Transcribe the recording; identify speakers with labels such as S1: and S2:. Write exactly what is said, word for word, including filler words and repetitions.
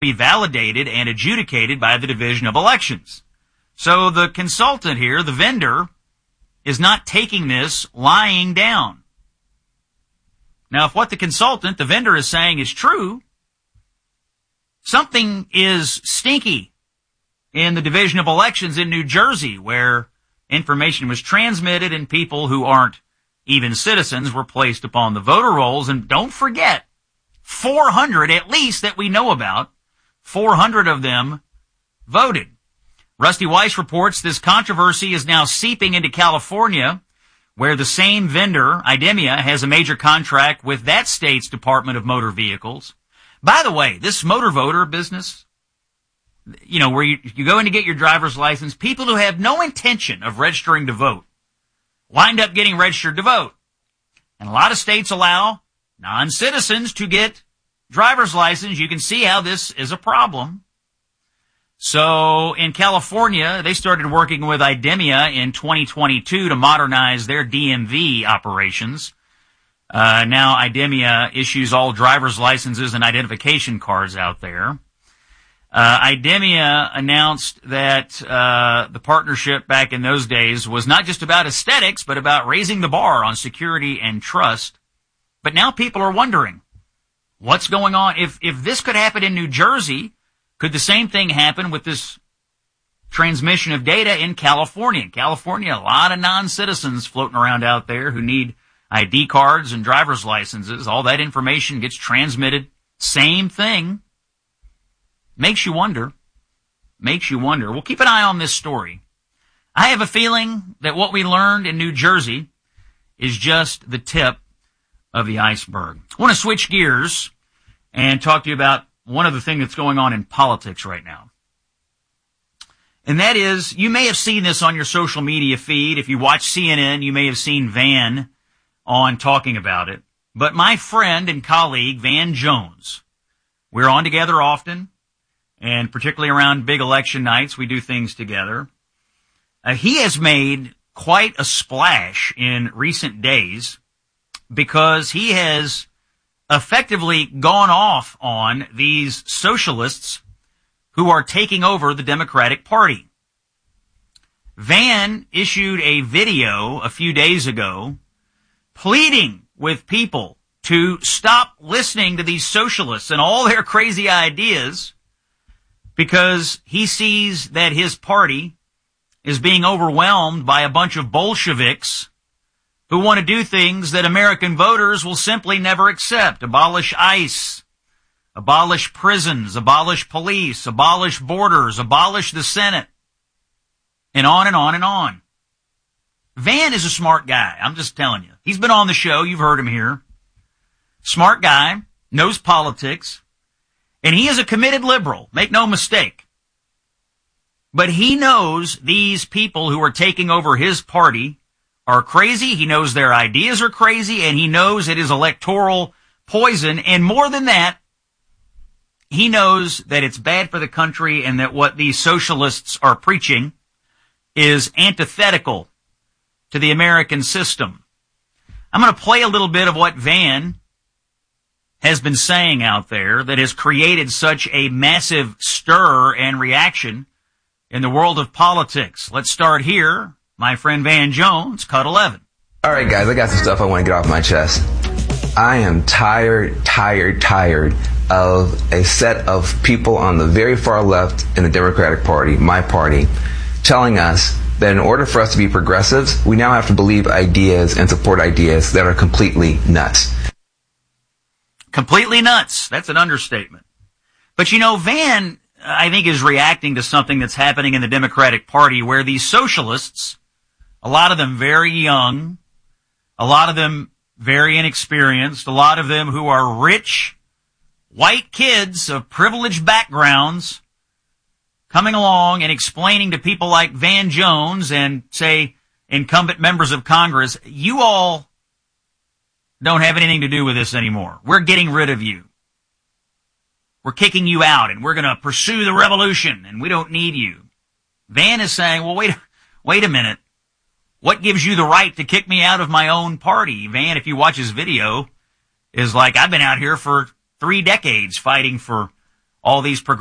S1: be validated and adjudicated by the Division of Elections. So the consultant here, the vendor, is not taking this lying down. Now, if what the consultant, the vendor, is saying is true, something is stinky in the Division of Elections in New Jersey, where information was transmitted and people who aren't even citizens were placed upon the voter rolls. And don't forget, four hundred, at least that we know about, four hundred of them voted. Rusty Weiss reports this controversy is now seeping into California, where the same vendor, IDEMIA, has a major contract with that state's Department of Motor Vehicles. By the way, this motor voter business, you know, where you, you go in to get your driver's license, people who have no intention of registering to vote wind up getting registered to vote. And a lot of states allow non-citizens to get driver's license. You can see how this is a problem. So in California, they started working with IDEMIA in twenty twenty-two to modernize their D M V operations. Uh, now IDEMIA issues all driver's licenses and identification cards out there. Uh, IDEMIA announced that uh, the partnership back in those days was not just about aesthetics, but about raising the bar on security and trust. But now people are wondering, what's going on? If if this could happen in New Jersey, could the same thing happen with this transmission of data in California? In California, a lot of non-citizens floating around out there who need I D cards and driver's licenses. All that information gets transmitted. Same thing. Makes you wonder. Makes you wonder. We'll keep an eye on this story. I have a feeling that what we learned in New Jersey is just the tip of the iceberg. I want to switch gears and talk to you about one other thing that's going on in politics right now. And that is, you may have seen this on your social media feed. If you watch C N N, you may have seen Van on talking about it. But my friend and colleague, Van Jones, we're on together often, and particularly around big election nights, we do things together. Uh, he has made quite a splash in recent days because he has effectively gone off on these socialists who are taking over the Democratic Party. Van issued a video a few days ago pleading with people to stop listening to these socialists and all their crazy ideas because he sees that his party is being overwhelmed by a bunch of Bolsheviks who want to do things that American voters will simply never accept. Abolish ICE, abolish prisons, abolish police, abolish borders, abolish the Senate, and on and on and on. Van is a smart guy. I'm just telling you. He's been on the show. You've heard him here. Smart guy, knows politics, and he is a committed liberal. Make no mistake. But he knows these people who are taking over his party are crazy. He knows their ideas are crazy, and he knows it is electoral poison. And more than that, he knows that it's bad for the country and that what these socialists are preaching is antithetical to the American system. I'm going to play a little bit of what Van has been saying out there that has created such a massive stir and reaction in the world of politics. Let's start here. My friend Van Jones, Cut eleven.
S2: All right, guys, I got some stuff I want to get off my chest. I am tired, tired, tired of a set of people on the very far left in the Democratic Party, my party, telling us that in order for us to be progressives, we now have to believe ideas and support ideas that are completely nuts.
S1: Completely nuts. That's an understatement. But you know, Van, I think, is reacting to something that's happening in the Democratic Party where these socialists, a lot of them very young, a lot of them very inexperienced, a lot of them who are rich, white kids of privileged backgrounds, coming along and explaining to people like Van Jones and, say, incumbent members of Congress, you all don't have anything to do with this anymore. We're getting rid of you. We're kicking you out, and we're going to pursue the revolution, and we don't need you. Van is saying, well, wait, wait a minute. What gives you the right to kick me out of my own party? Van, if you watch his video, is like, I've been out here for three decades fighting for all these progressive